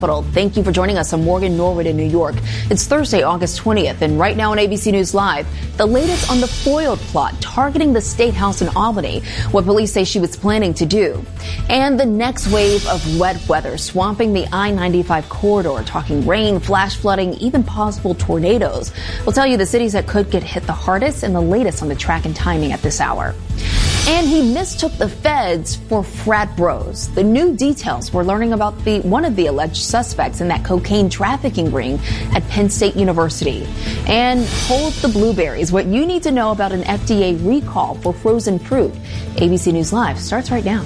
Thank you for joining us. I'm Morgan Norwood in New York. It's Thursday, August 20th, and right now on ABC News Live, the latest on the foiled plot targeting the State House in Albany, what police say she was planning to do. And the next wave of wet weather swamping the I-95 corridor, talking rain, flash flooding, even possible tornadoes. We'll tell you the cities that could get hit the hardest and the latest on the track and timing at this hour. And he mistook the feds for frat bros. The new details we're learning about one of the alleged suspects in that cocaine trafficking ring at Penn State University. And hold the blueberries, what you need to know about an FDA recall for frozen fruit. ABC News Live starts right now.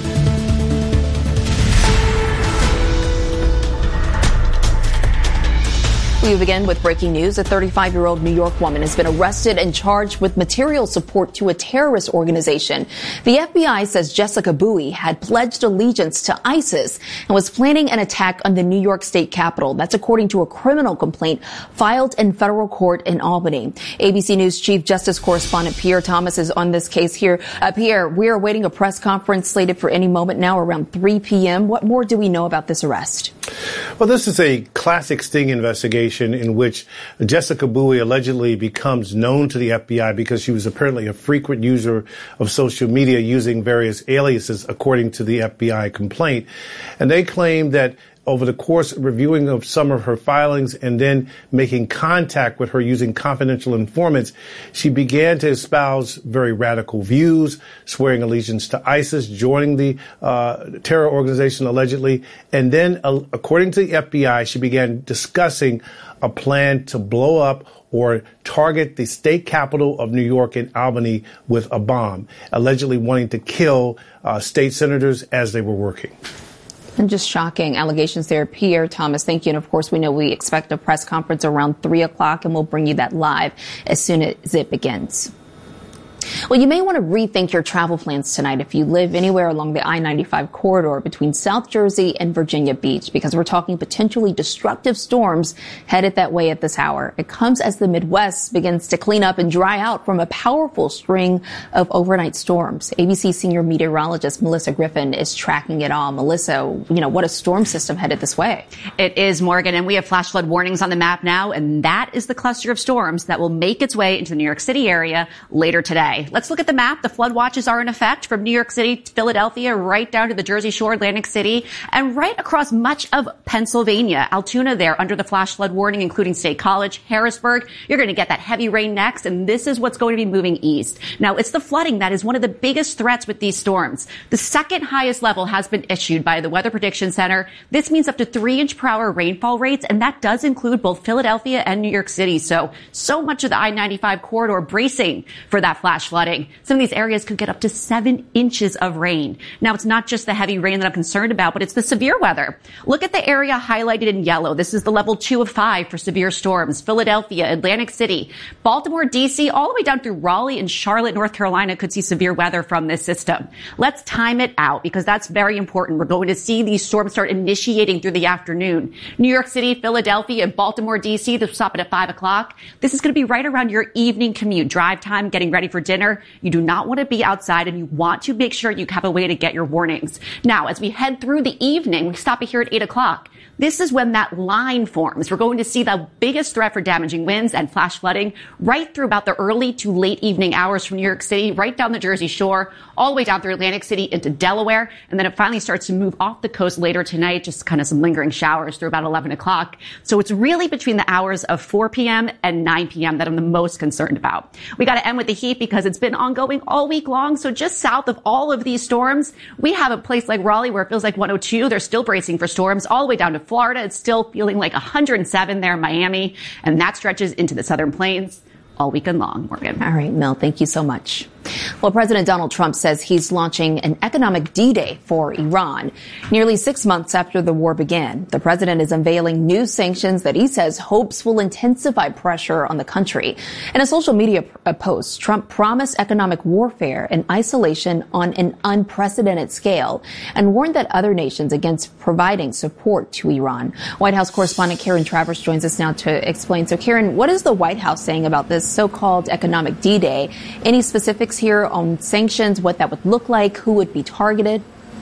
We begin with breaking news. A 35-year-old New York woman has been arrested and charged with material support to a terrorist organization. The FBI says Jessica Bowie had pledged allegiance to ISIS and was planning an attack on the New York State Capitol. That's according to a criminal complaint filed in federal court in Albany. ABC News Chief Justice Correspondent Pierre Thomas is on this case here. Pierre, we are awaiting a press conference slated for any moment now around 3 p.m. What more do we know about this arrest? Well, this is a classic sting investigation in which Jessica Bowie allegedly becomes known to the FBI because she was apparently a frequent user of social media using various aliases, according to the FBI complaint. And they claim that over the course of reviewing of some of her filings and then making contact with her using confidential informants, she began to espouse very radical views, swearing allegiance to ISIS, joining the terror organization allegedly. And then, according to the FBI, she began discussing a plan to blow up or target the state capital of New York in Albany with a bomb, allegedly wanting to kill state senators as they were working. And just shocking allegations there. Pierre Thomas, thank you. And of course, we know we expect a press conference around 3 o'clock, and we'll bring you that live as soon as it begins. Well, you may want to rethink your travel plans tonight if you live anywhere along the I-95 corridor between South Jersey and Virginia Beach, because we're talking potentially destructive storms headed that way at this hour. It comes as the Midwest begins to clean up and dry out from a powerful string of overnight storms. ABC senior meteorologist Melissa Griffin is tracking it all. Melissa, what a storm system headed this way. It is, Morgan, and we have flash flood warnings on the map now, and that is the cluster of storms that will make its way into the New York City area later today. Let's look at the map. The flood watches are in effect from New York City to Philadelphia, right down to the Jersey Shore, Atlantic City, and right across much of Pennsylvania. Altoona there under the flash flood warning, including State College, Harrisburg. You're going to get that heavy rain next, and this is what's going to be moving east. Now, it's the flooding that is one of the biggest threats with these storms. The second highest level has been issued by the Weather Prediction Center. This means up to 3-inch per hour rainfall rates, and that does include both Philadelphia and New York City. So much of the I-95 corridor bracing for that flash flooding. Some of these areas could get up to 7 inches of rain. Now, it's not just the heavy rain that I'm concerned about, but it's the severe weather. Look at the area highlighted in yellow. This is the level 2 of 5 for severe storms. Philadelphia, Atlantic City, Baltimore, D.C., all the way down through Raleigh and Charlotte, North Carolina could see severe weather from this system. Let's time it out because that's very important. We're going to see these storms start initiating through the afternoon. New York City, Philadelphia, and Baltimore, D.C., they'll stop it at 5 o'clock. This is going to be right around your evening commute, drive time, getting ready for dinner. You do not want to be outside, and you want to make sure you have a way to get your warnings. Now, as we head through the evening, we stop it here at 8 o'clock. This is when that line forms. We're going to see the biggest threat for damaging winds and flash flooding right through about the early to late evening hours from New York City, right down the Jersey Shore, all the way down through Atlantic City into Delaware. And then it finally starts to move off the coast later tonight, just kind of some lingering showers through about 11 o'clock. So it's really between the hours of 4 p.m. and 9 p.m. that I'm the most concerned about. We got to end with the heat because it's been ongoing all week long. So just south of all of these storms, we have a place like Raleigh where it feels like 102. They're still bracing for storms all the way down to Florida. It's still feeling like 107 there in Miami, and that stretches into the southern plains all weekend long, Morgan. All right, Mel, thank you so much. Well, President Donald Trump says he's launching an economic D-Day for Iran. Nearly 6 months after the war began, the president is unveiling new sanctions that he says hopes will intensify pressure on the country. In a social media post, Trump promised economic warfare and isolation on an unprecedented scale and warned that other nations against providing support to Iran. White House correspondent Karen Travers joins us now to explain. So, Karen, what is the White House saying about this so-called economic D-Day? Any specifics here on sanctions, what that would look like, who would be targeted?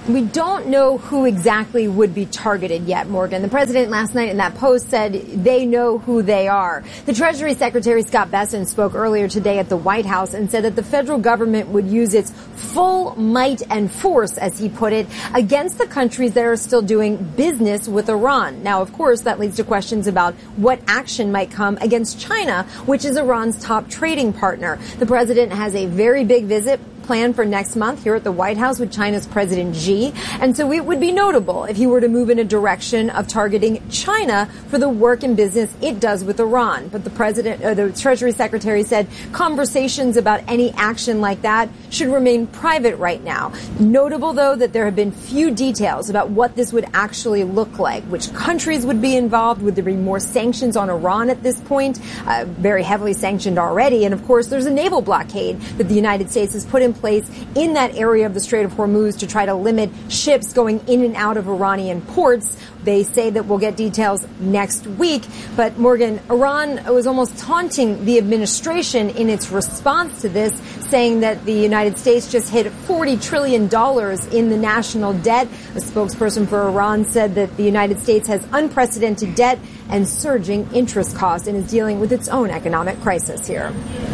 We don't know who exactly would be targeted yet, Morgan. The president last night in that post said they know who they are. The Treasury Secretary Scott Bessent spoke earlier today at the White House and said that the federal government would use its full might and force, as he put it, against the countries that are still doing business with Iran. Now, of course, that leads to questions about what action might come against China, which is Iran's top trading partner. The president has a very big visit planned for next month here at the White House with China's President Xi. And so it would be notable if he were to move in a direction of targeting China for the work and business it does with Iran. But the Treasury Secretary said conversations about any action like that should remain private right now. Notable, though, that there have been few details about what this would actually look like, which countries would be involved. Would there be more sanctions on Iran at this point? Very heavily sanctioned already. And of course, there's a naval blockade that the United States has put in place in that area of the Strait of Hormuz to try to limit ships going in and out of Iranian ports. They say that we'll get details next week. But, Morgan, Iran was almost taunting the administration in its response to this, saying that the United States just hit $40 trillion in the national debt. A spokesperson for Iran said that the United States has unprecedented debt and surging interest costs and is dealing with its own economic crisis here.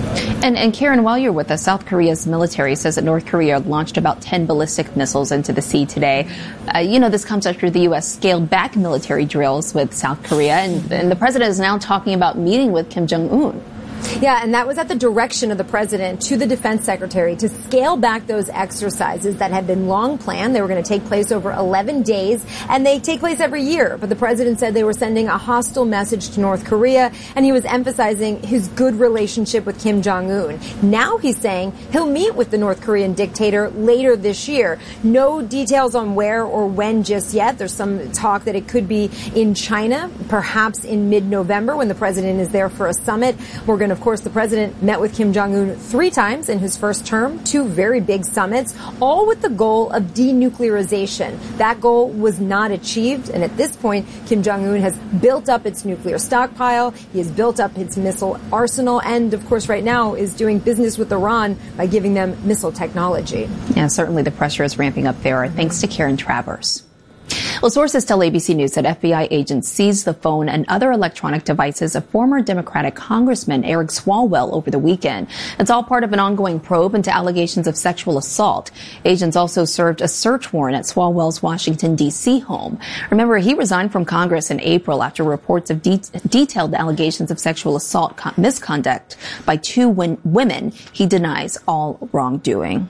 And Karen, while you're with us, South Korea's military says that North Korea launched about 10 ballistic missiles into the sea today. This comes after the U.S. scaled back military drills with South Korea, and the president is now talking about meeting with Kim Jong-un. Yeah, and that was at the direction of the president to the defense secretary to scale back those exercises that had been long planned. They were going to take place over 11 days, and they take place every year. But the president said they were sending a hostile message to North Korea, and he was emphasizing his good relationship with Kim Jong-un. Now he's saying he'll meet with the North Korean dictator later this year. No details on where or when just yet. There's some talk that it could be in China, perhaps in mid-November when the president is there for a summit. Of course, the president met with Kim Jong-un 3 times in his first term, 2 very big summits, all with the goal of denuclearization. That goal was not achieved, and at this point, Kim Jong-un has built up its nuclear stockpile, he has built up its missile arsenal, and, of course, right now is doing business with Iran by giving them missile technology. Yeah, certainly the pressure is ramping up there. Thanks to Karen Travers. Well, sources tell ABC News that FBI agents seized the phone and other electronic devices of former Democratic Congressman Eric Swalwell over the weekend. It's all part of an ongoing probe into allegations of sexual assault. Agents also served a search warrant at Swalwell's Washington, D.C. home. Remember, he resigned from Congress in April after reports of detailed allegations of sexual assault misconduct by 2 women. He denies all wrongdoing.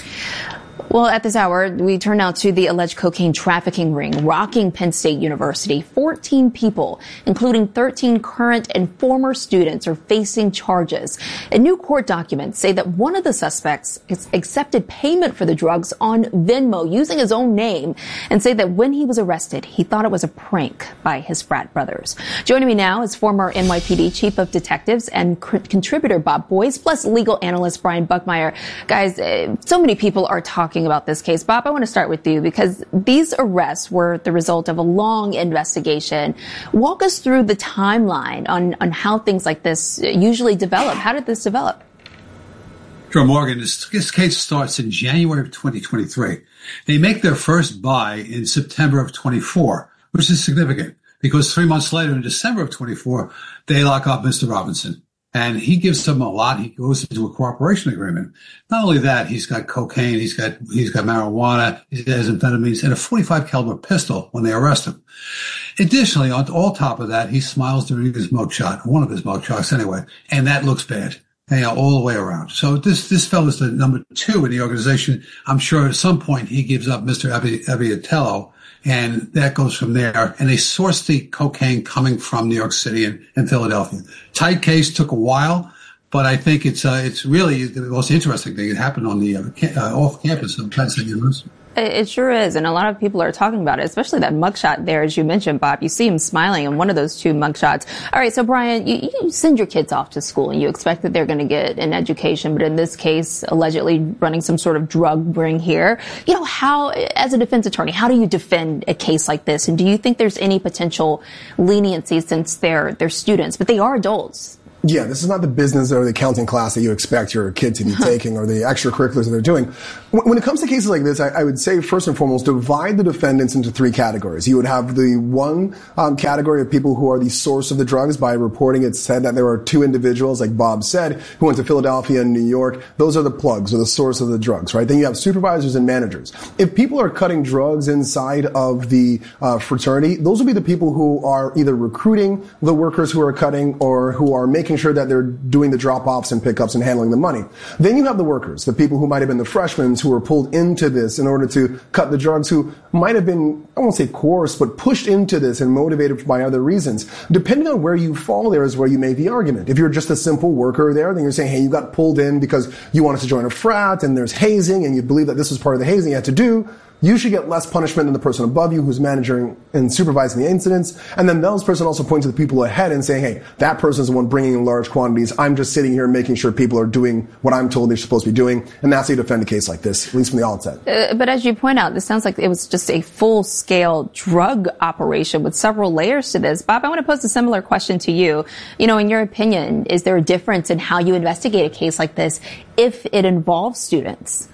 Well, at this hour, we turn now to the alleged cocaine trafficking ring rocking Penn State University. 14 people, including 13 current and former students, are facing charges. And new court documents say that one of the suspects accepted payment for the drugs on Venmo using his own name, and say that when he was arrested, he thought it was a prank by his frat brothers. Joining me now is former NYPD Chief of Detectives and contributor Bob Boyce, plus legal analyst Brian Buckmeyer. Guys, so many people are talking about this case. Bob, I want to start with you because these arrests were the result of a long investigation. Walk us through the timeline on how things like this usually develop. How did this develop? Sure, Morgan. This case starts in January of 2023. They make their first buy in September of 24, which is significant because 3 months later, in December of 24, they lock up Mr. Robinson. And he gives them a lot. He goes into a cooperation agreement. Not only that, he's got cocaine, he's got marijuana, he has amphetamines, and a .45 caliber pistol when they arrest him. Additionally, on all top of that, he smiles during his mugshot, one of his mugshots anyway, and that looks bad, all the way around. So this fellow's the number 2 in the organization. I'm sure at some point he gives up Mr. Abiatello, and that goes from there. And they source the cocaine coming from New York City and Philadelphia. Tight case, took a while, but I think it's really the most interesting thing. It happened on the off campus of Penn State University. It sure is, and a lot of people are talking about it, especially that mugshot there, as you mentioned, Bob. You see him smiling in one of those 2 mugshots. All right, so Brian, you send your kids off to school, and you expect that they're going to get an education, but in this case, allegedly running some sort of drug ring here. How, as a defense attorney, how do you defend a case like this, and do you think there's any potential leniency since they're students, but they are adults? Yeah, this is not the business or the accounting class that you expect your kid to be taking or the extracurriculars that they're doing. When it comes to cases like this, I would say, first and foremost, divide the defendants into three categories. You would have the one category of people who are the source of the drugs. By reporting, it said that there were two individuals, like Bob said, who went to Philadelphia and New York. Those are the plugs, or the source of the drugs, right? Then you have supervisors and managers. If people are cutting drugs inside of the fraternity, those will be the people who are either recruiting the workers who are cutting or who are making sure that they're doing the drop-offs and pickups and handling the money. Then you have the workers, the people who might have been the freshmen who were pulled into this in order to cut the drugs, who might have been, I won't say coerced, but pushed into this and motivated by other reasons. Depending on where you fall there is where you make the argument. If you're just a simple worker there, then you're saying, hey, you got pulled in because you wanted to join a frat and there's hazing and you believe that this was part of the hazing you had to do. You should get less punishment than the person above you who's managing and supervising the incidents. And then those person also point to the people ahead and saying, hey, that person's the one bringing in large quantities. I'm just sitting here making sure people are doing what I'm told they're supposed to be doing. And that's how you defend a case like this, at least from the outset. But as you point out, this sounds like it was just a full-scale drug operation with several layers to this. Bob, I want to pose a similar question to you. You know, in your opinion, is there a difference in how you investigate a case like this if it involves students?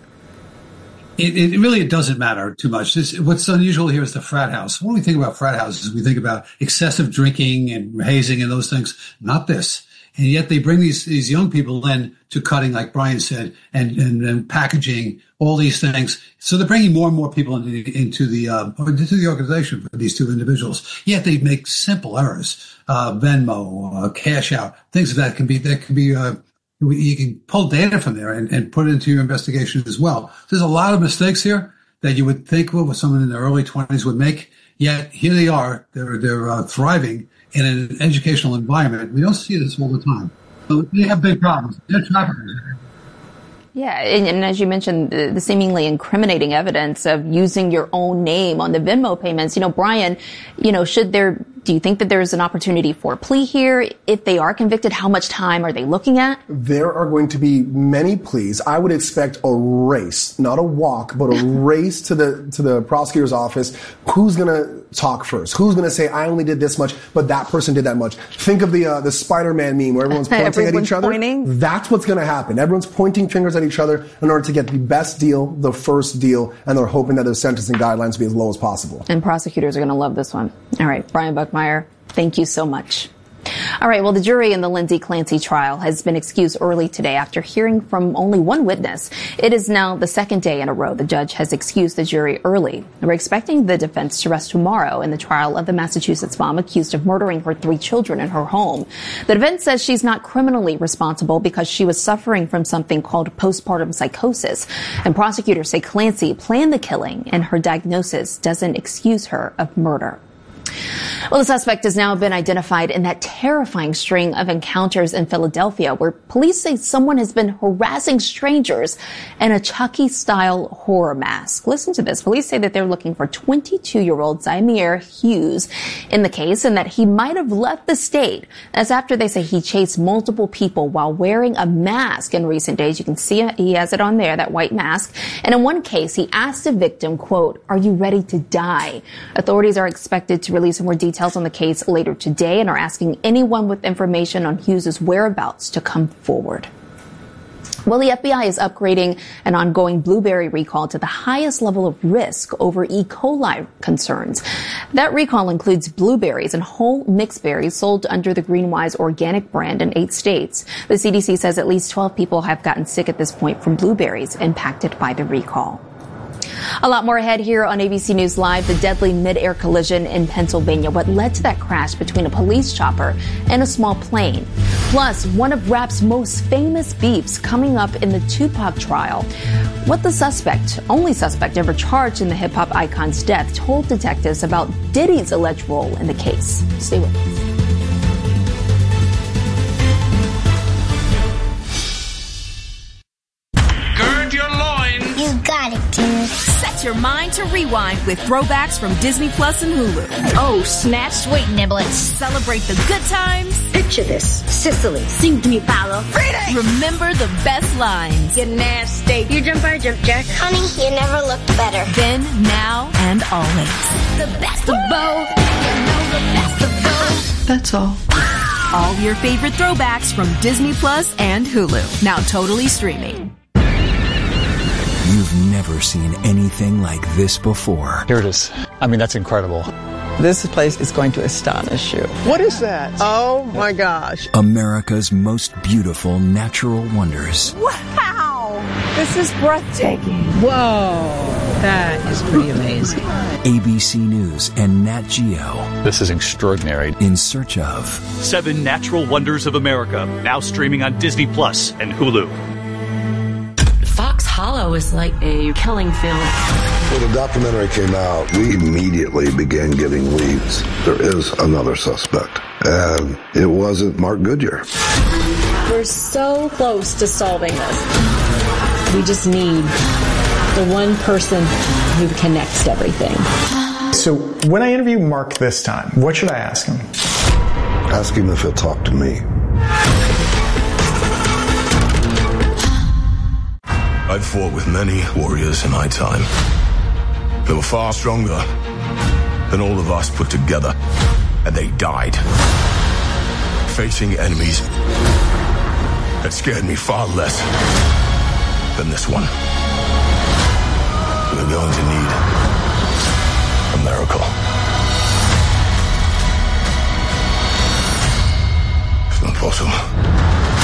It really doesn't matter too much. What's unusual here is the frat house. When we think about frat houses, we think about excessive drinking and hazing and those things. Not this. And yet they bring these young people in to cutting, like Brian said, and packaging, all these things. So they're bringing more and more people into the organization for these two individuals. Yet they make simple errors, Venmo, cash out, things that can be. You can pull data from there and put it into your investigation as well. There's a lot of mistakes here that you would think someone in their early 20s would make. Yet here they are. They're thriving in an educational environment. We don't see this all the time. So they have big problems. They're traffickers. Yeah, and as you mentioned, the seemingly incriminating evidence of using your own name on the Venmo payments. You know, Brian, do you think that there's an opportunity for a plea here? If they are convicted, how much time are they looking at? There are going to be many pleas. I would expect a race, not a walk, but a race to the prosecutor's office. Who's going to talk first? Who's going to say, I only did this much, but that person did that much? Think of the Spider-Man meme where everyone's pointing at each other. That's what's going to happen. Everyone's pointing fingers at each other in order to get the best deal, the first deal, and they're hoping that their sentencing guidelines will be as low as possible. And prosecutors are going to love this one. All right, Brian Buckmeyer, thank you so much. All right, well, the jury in the Lindsay Clancy trial has been excused early today after hearing from only one witness. It is now the second day in a row the judge has excused the jury early. We're expecting the defense to rest tomorrow in the trial of the Massachusetts mom accused of murdering her 3 children in her home. The defense says she's not criminally responsible because she was suffering from something called postpartum psychosis. And prosecutors say Clancy planned the killing, and her diagnosis doesn't excuse her of murder. Well, the suspect has now been identified in that terrifying string of encounters in Philadelphia where police say someone has been harassing strangers in a Chucky-style horror mask. Listen to this. Police say that they're looking for 22-year-old Zymier Hughes in the case and that he might have left the state. That's after they say he chased multiple people while wearing a mask in recent days. You can see he has it on there, that white mask. And in one case, he asked the victim, quote, "Are you ready to die?" Authorities are expected to release more details on the case later today and are asking anyone with information on Hughes's whereabouts to come forward. Well, the FBI is upgrading an ongoing blueberry recall to the highest level of risk over E. coli concerns. That recall includes blueberries and whole mixed berries sold under the Greenwise organic brand in 8 states. The CDC says at least 12 people have gotten sick at this point from blueberries impacted by the recall. A lot more ahead here on ABC News Live. The deadly mid-air collision in Pennsylvania. What led to that crash between a police chopper and a small plane. Plus, one of rap's most famous beefs coming up in the Tupac trial. What the only suspect ever charged in the hip-hop icon's death, told detectives about Diddy's alleged role in the case. Stay with us. Got it, dude. Set your mind to rewind with throwbacks from Disney Plus and Hulu. Oh, snap, sweet niblets. Celebrate the good times. Picture this. Sicily. Sing to me, Paolo. Freedom. Remember the best lines. You're nasty. You jump, I jump, Jack. Honey, you never looked better. Then, now, and always. The best of both. You know the best of both. That's all. All your favorite throwbacks from Disney Plus and Hulu. Now totally streaming. You've never seen anything like this before. Here it is. I mean, that's incredible. This place is going to astonish you. What is that? Oh my gosh. America's most beautiful natural wonders. Wow! This is breathtaking. Whoa, that is pretty amazing. ABC News and Nat Geo. This is extraordinary. In search of 7 Natural Wonders of America, now streaming on Disney Plus and Hulu. Fox Hollow is like a killing field. When the documentary came out, we immediately began getting leads. There is another suspect, and it wasn't Mark Goodyear. We're so close to solving this. We just need the one person who connects everything. So when I interview Mark this time, what should I ask him? Ask him if he'll talk to me. I've fought with many warriors in my time. They were far stronger than all of us put together, and they died facing enemies that scared me far less than this one. We're going to need a miracle. It's not possible.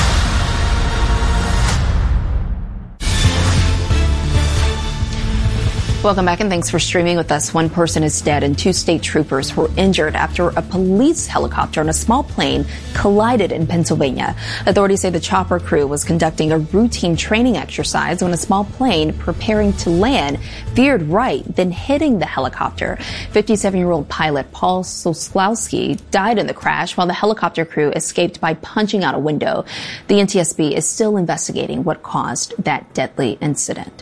Welcome back and thanks for streaming with us. One person is dead and 2 state troopers were injured after a police helicopter and a small plane collided in Pennsylvania. Authorities say the chopper crew was conducting a routine training exercise when a small plane preparing to land veered right, then hitting the helicopter. 57-year-old pilot Paul Soslowski died in the crash while the helicopter crew escaped by punching out a window. The NTSB is still investigating what caused that deadly incident.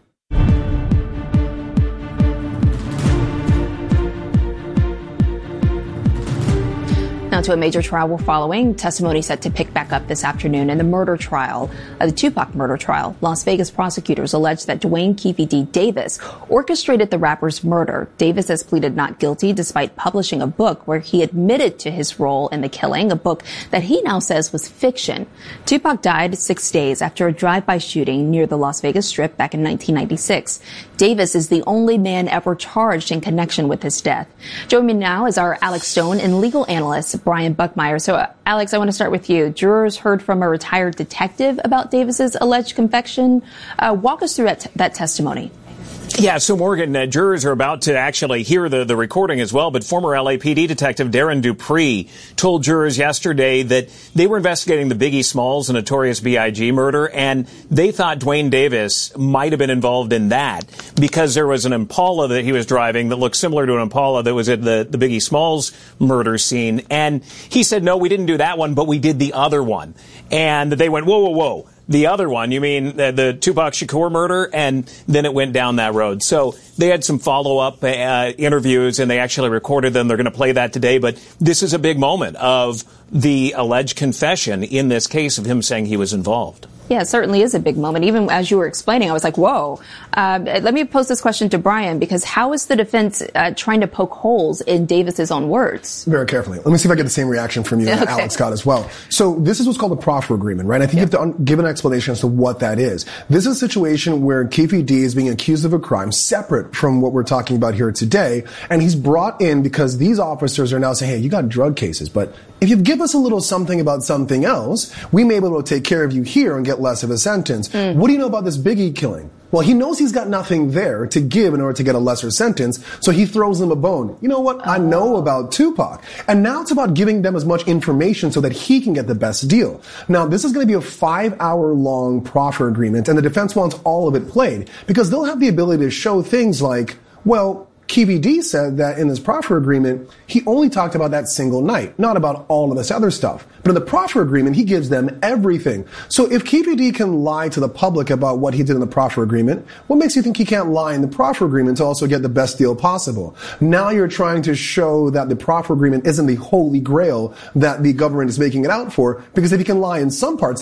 Now to a major trial we're following. Testimony set to pick back up this afternoon in the murder trial, the Tupac murder trial. Las Vegas prosecutors allege that Duane Keffe D. Davis orchestrated the rapper's murder. Davis has pleaded not guilty despite publishing a book where he admitted to his role in the killing, a book that he now says was fiction. Tupac died 6 days after a drive-by shooting near the Las Vegas Strip back in 1996. Davis is the only man ever charged in connection with his death. Joining me now is our Alex Stone and legal analyst Brian Buckmeyer. So, Alex, I want to start with you. Jurors heard from a retired detective about Davis's alleged confession. Walk us through that testimony. Yeah, so Morgan, jurors are about to actually hear the recording as well, but former LAPD detective Darren Dupree told jurors yesterday that they were investigating the Biggie Smalls and Notorious B.I.G. murder, and they thought Duane Davis might have been involved in that because there was an Impala that he was driving that looked similar to an Impala that was at the Biggie Smalls murder scene. And he said, no, we didn't do that one, but we did the other one. And they went, whoa, whoa, whoa. The other one, you mean the Tupac Shakur murder? And then it went down that road. So they had some follow-up interviews, and they actually recorded them. They're going to play that today. But this is a big moment of the alleged confession in this case of him saying he was involved. Yeah, it certainly is a big moment. Even as you were explaining, I was like, whoa. Let me pose this question to Brian, because how is the defense trying to poke holes in Davis's own words? Very carefully. Let me see if I get the same reaction from you and Alex got as well. So this is what's called a proffer agreement, right? I think you have to give an explanation as to what that is. This is a situation where Keffe D is being accused of a crime separate from what we're talking about here today, and he's brought in because these officers are now saying, hey, you got drug cases, but if you give us a little something about something else, we may be able to take care of you here and get less of a sentence. What do you know about this Biggie killing? Well, he knows he's got nothing there to give in order to get a lesser sentence, so he throws them a bone. You know what? I know about Tupac. And now it's about giving them as much information so that he can get the best deal. Now, this is going to be a 5-hour-long proffer agreement, and the defense wants all of it played because they'll have the ability to show things like, well, Keffe D said that in his proffer agreement, he only talked about that single night, not about all of this other stuff. But in the proffer agreement, he gives them everything. So if Keffe D can lie to the public about what he did in the proffer agreement, what makes you think he can't lie in the proffer agreement to also get the best deal possible? Now you're trying to show that the proffer agreement isn't the holy grail that the government is making it out for, because if he can lie in some parts of it,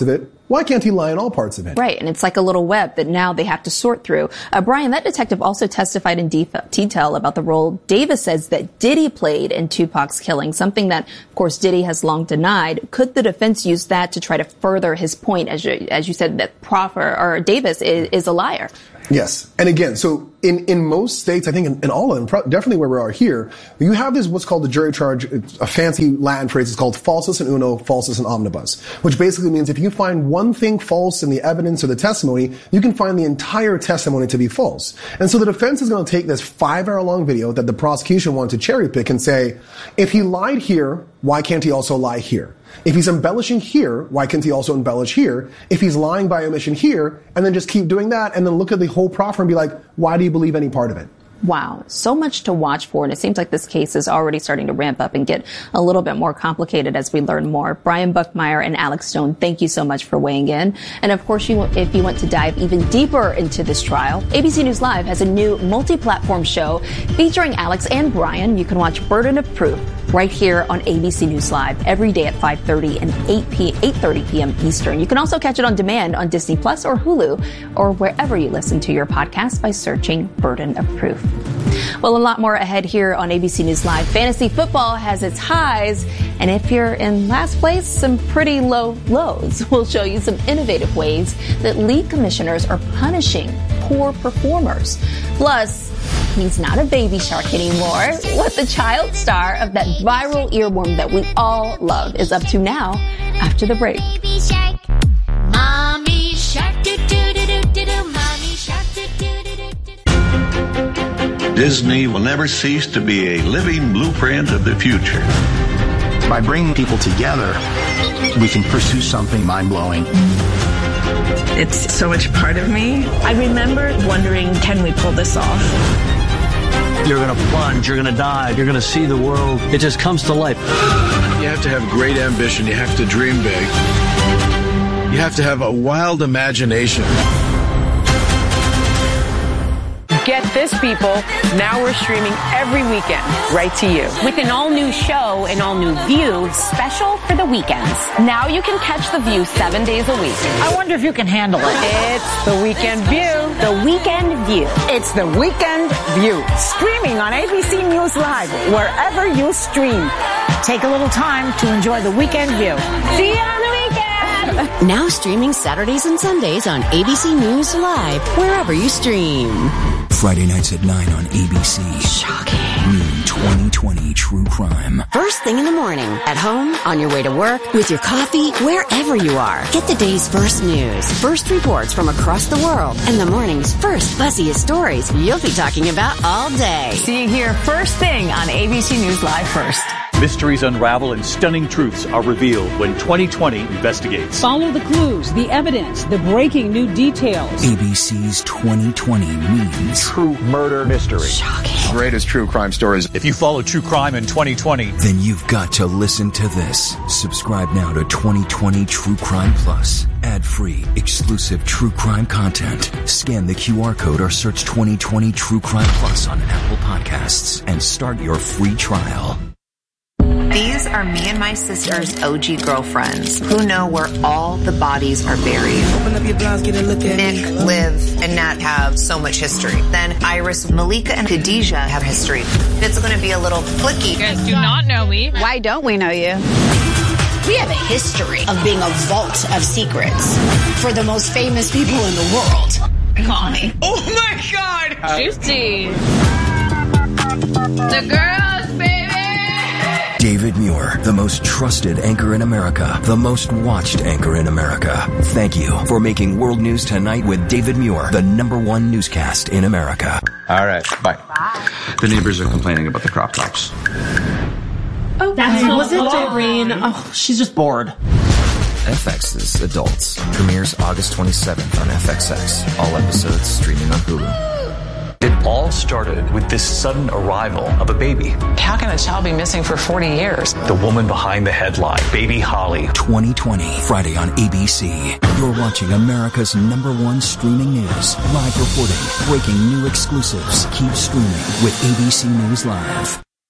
why can't he lie in all parts of it? Right, and it's like a little web that now they have to sort through. Brian, that detective also testified in detail about the role Davis says that Diddy played in Tupac's killing, something that, of course, Diddy has long denied. Could the defense use that to try to further his point, as you said, that Davis is a liar? Yes. And again, so in most states, I think in all of them, definitely where we are here, you have this, what's called the jury charge. It's a fancy Latin phrase. It's called falsus in uno, falsus in omnibus, which basically means if you find one thing false in the evidence or the testimony, you can find the entire testimony to be false. And so the defense is going to take this 5-hour-long video that the prosecution wanted to cherry pick and say, if he lied here, why can't he also lie here? If he's embellishing here, why can't he also embellish here? If he's lying by omission here, and then just keep doing that, and then look at the whole proffer and be like, why do you believe any part of it? Wow, so much to watch for, and it seems like this case is already starting to ramp up and get a little bit more complicated as we learn more. Brian Buckmeyer and Alex Stone, thank you so much for weighing in. And of course, if you want to dive even deeper into this trial, ABC News Live has a new multi-platform show featuring Alex and Brian. You can watch Burden of Proof right here on ABC News Live every day at 5:30 and 8:30 p.m. Eastern. You can also catch it on demand on Disney Plus or Hulu or wherever you listen to your podcast by searching Burden of Proof. Well, a lot more ahead here on ABC News Live. Fantasy football has its highs, and if you're in last place, some pretty low lows. We'll show you some innovative ways that league commissioners are punishing poor performers. Plus, he's not a baby shark anymore. What the child star of that viral earworm that we all love is up to now after the break. Baby shark, mommy shark, do do do do do do, mommy shark, do do do do do. Disney will never cease to be a living blueprint of the future. By bringing people together, we can pursue something mind-blowing. It's so much part of me. I remember wondering, can we pull this off? You're going to plunge, you're going to dive, you're going to see the world. It just comes to life. You have to have great ambition. You have to dream big. You have to have a wild imagination. Get this, people. Now we're streaming every weekend right to you. With an all-new show, an all-new view, special for the weekends. Now you can catch The View 7 days a week. I wonder if you can handle it. It's The Weekend View. The Weekend View. It's The Weekend View. Streaming on ABC News Live, wherever you stream. Take a little time to enjoy The Weekend View. See you on the weekend! Now streaming Saturdays and Sundays on ABC News Live, wherever you stream. Friday nights at 9 on ABC. Shocking. New 2020 True Crime. First thing in the morning, at home, on your way to work, with your coffee, wherever you are. Get the day's first news, first reports from across the world, and the morning's first buzziest stories you'll be talking about all day. See you here first thing on ABC News Live first. Mysteries unravel and stunning truths are revealed when 2020 investigates. Follow the clues, the evidence, the breaking new details. ABC's 2020 means true murder mystery. Shocking. Greatest true crime stories. If you follow true crime in 2020, then you've got to listen to this. Subscribe now to 2020 True Crime Plus. Ad-free, exclusive true crime content. Scan the QR code or search 2020 True Crime Plus on Apple Podcasts and start your free trial. These are me and my sister's OG girlfriends who know where all the bodies are buried. Open up your blinds, get a look at Nick, Liv, and Nat have so much history. Then Iris, Malika, and Khadijah have history. It's going to be a little clicky. You guys do not know me. Why don't we know you? We have a history of being a vault of secrets for the most famous people in the world. Call me. Oh my God! Juicy. The girls, baby! David Muir, the most trusted anchor in America, the most watched anchor in America. Thank you for making World News Tonight with David Muir, the #1 newscast in America. All right, bye. The neighbors are complaining about the crop tops. Oh, was it Doreen? Oh, she's just bored. FX's Adults premieres August 27th on FXX. All episodes streaming on Hulu. It all started with this sudden arrival of a baby. How can a child be missing for 40 years? The woman behind the headline, Baby Holly. 2020, Friday on ABC. You're watching America's #1 streaming news. Live reporting, breaking new exclusives. Keep streaming with ABC News Live.